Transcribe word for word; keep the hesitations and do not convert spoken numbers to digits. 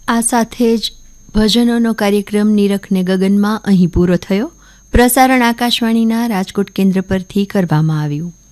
આ સાથે જ ભજનોનો કાર્યક્રમ નિરખને ગગનમાં અહીં પૂરો થયો. પ્રસારણ આકાશવાણીના રાજકોટ કેન્દ્ર પરથી કરવામાં આવ્યું.